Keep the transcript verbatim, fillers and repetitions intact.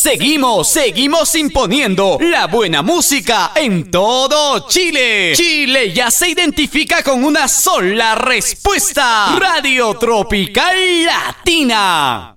Seguimos, seguimos imponiendo la buena música en todo Chile. Chile ya se identifica con una sola respuesta. Radio Tropical Latina.